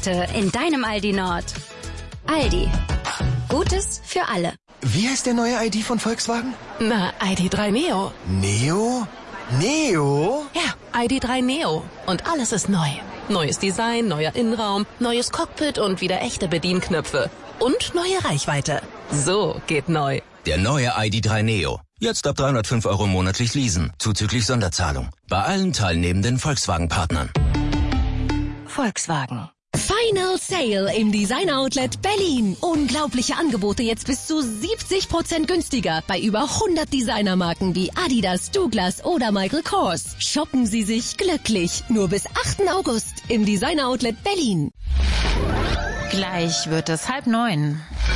Angebote in deinem Aldi Nord. Aldi. Gutes für alle. Wie heißt der neue ID von Volkswagen? Na, ID.3 Neo. Neo? Neo? Ja, ID.3 Neo. Und alles ist neu. Neues Design, neuer Innenraum, neues Cockpit und wieder echte Bedienknöpfe. Und neue Reichweite. So geht neu. Der neue ID.3 Neo. Jetzt ab 305 € monatlich leasen, zuzüglich Sonderzahlung. Bei allen teilnehmenden Volkswagen-Partnern. Volkswagen. Final Sale im Design Outlet Berlin. Unglaubliche Angebote jetzt bis zu 70% günstiger bei über 100 Designermarken wie Adidas, Douglas oder Michael Kors. Shoppen Sie sich glücklich. Nur bis 8. August im Design Outlet Berlin. Gleich wird es 8:30.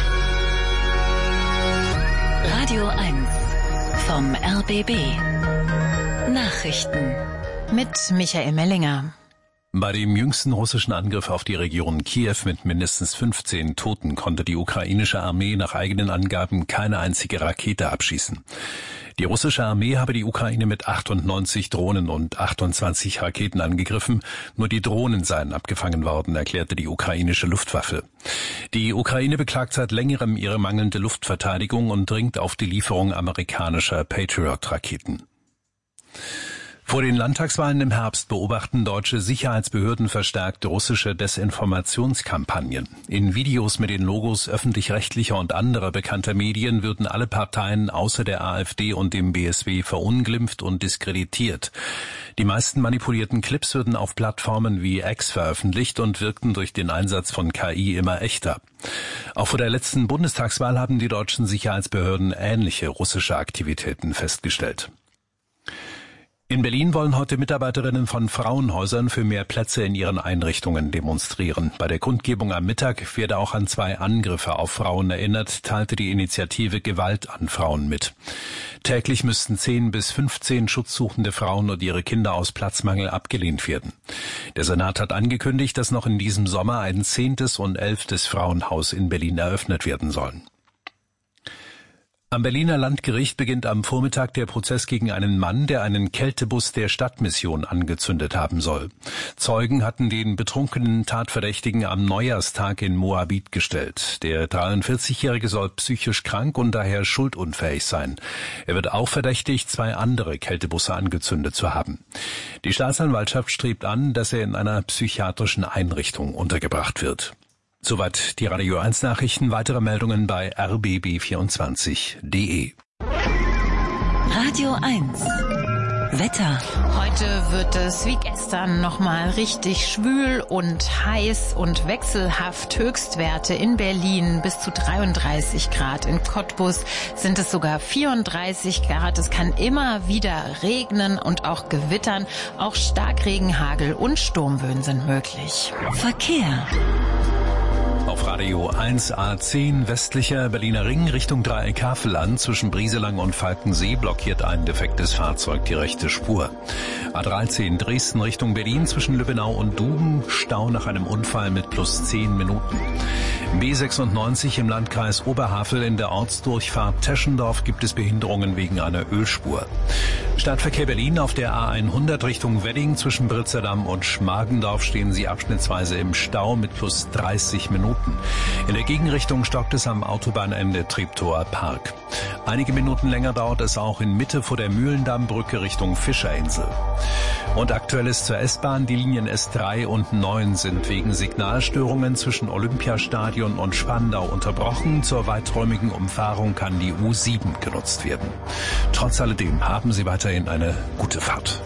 Radio 1 vom RBB. Nachrichten Mit Michael Mellinger. Bei dem jüngsten russischen Angriff auf die Region Kiew mit mindestens 15 Toten konnte die ukrainische Armee nach eigenen Angaben keine einzige Rakete abschießen. Die russische Armee habe die Ukraine mit 98 Drohnen und 28 Raketen angegriffen. Nur die Drohnen seien abgefangen worden, erklärte die ukrainische Luftwaffe. Die Ukraine beklagt seit längerem ihre mangelnde Luftverteidigung und dringt auf die Lieferung amerikanischer Patriot-Raketen. Vor den Landtagswahlen im Herbst beobachten deutsche Sicherheitsbehörden verstärkt russische Desinformationskampagnen. In Videos mit den Logos öffentlich-rechtlicher und anderer bekannter Medien würden alle Parteien außer der AfD und dem BSW verunglimpft und diskreditiert. Die meisten manipulierten Clips würden auf Plattformen wie X veröffentlicht und wirkten durch den Einsatz von KI immer echter. Auch vor der letzten Bundestagswahl haben die deutschen Sicherheitsbehörden ähnliche russische Aktivitäten festgestellt. In Berlin wollen heute Mitarbeiterinnen von Frauenhäusern für mehr Plätze in ihren Einrichtungen demonstrieren. Bei der Kundgebung am Mittag werde auch an 2 Angriffe auf Frauen erinnert, teilte die Initiative Gewalt an Frauen mit. Täglich müssten 10 bis 15 schutzsuchende Frauen und ihre Kinder aus Platzmangel abgelehnt werden. Der Senat hat angekündigt, dass noch in diesem Sommer ein 10. und 11. Frauenhaus in Berlin eröffnet werden sollen. Am Berliner Landgericht beginnt am Vormittag der Prozess gegen einen Mann, der einen Kältebus der Stadtmission angezündet haben soll. Zeugen hatten den betrunkenen Tatverdächtigen am Neujahrstag in Moabit gestellt. Der 43-Jährige soll psychisch krank und daher schuldunfähig sein. Er wird auch verdächtigt, 2 andere Kältebusse angezündet zu haben. Die Staatsanwaltschaft strebt an, dass er in einer psychiatrischen Einrichtung untergebracht wird. Soweit die Radio 1 Nachrichten. Weitere Meldungen bei rbb24.de. Radio 1 Wetter. Heute wird es wie gestern nochmal richtig schwül und heiß und wechselhaft. Höchstwerte in Berlin bis zu 33 Grad. In Cottbus sind es sogar 34 Grad. Es kann immer wieder regnen und auch gewittern. Auch Starkregen, Hagel und Sturmböen sind möglich. Verkehr. Auf Radio 1 A10 westlicher Berliner Ring Richtung Dreieck Havelland zwischen Brieselang und Falkensee blockiert ein defektes Fahrzeug die rechte Spur. A13 Dresden Richtung Berlin zwischen Lübbenau und Duben Stau nach einem Unfall mit plus 10 Minuten. B96 im Landkreis Oberhavel in der Ortsdurchfahrt Teschendorf gibt es Behinderungen wegen einer Ölspur. Stadtverkehr Berlin auf der A100 Richtung Wedding zwischen Britzerdamm und Schmargendorf stehen Sie abschnittsweise im Stau mit plus 30 Minuten. In der Gegenrichtung stockt es am Autobahnende Treptower Park. Einige Minuten länger dauert es auch in Mitte vor der Mühlendammbrücke Richtung Fischerinsel. Und Aktuelles zur S-Bahn. Die Linien S3 und 9 sind wegen Signalstörungen zwischen Olympiastadion und Spandau unterbrochen. Zur weiträumigen Umfahrung kann die U7 genutzt werden. Trotz alledem haben Sie weiterhin eine gute Fahrt.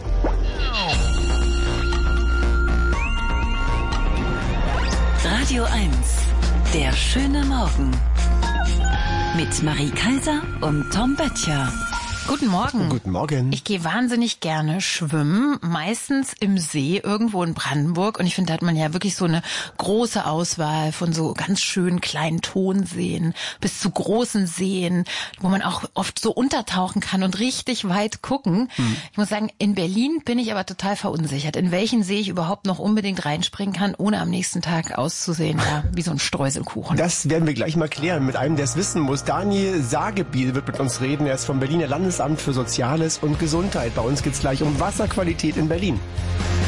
Radio 1 Der schöne Morgen mit Marie Kaiser und Tom Böttcher. Guten Morgen. Guten Morgen. Ich gehe wahnsinnig gerne schwimmen, meistens im See irgendwo in Brandenburg. Und ich finde, da hat man ja wirklich so eine große Auswahl von so ganz schönen kleinen Tonseen bis zu großen Seen, wo man auch oft so untertauchen kann und richtig weit gucken. Ich muss sagen, in Berlin bin ich aber total verunsichert, in welchen See ich überhaupt noch unbedingt reinspringen kann, ohne am nächsten Tag auszusehen, ja, wie so ein Streuselkuchen. Das werden wir gleich mal klären mit einem, der es wissen muss. Daniel Sagebiel wird mit uns reden. Er ist vom Berliner Landesamt für Soziales und Gesundheit. Bei uns geht's gleich um Wasserqualität in Berlin.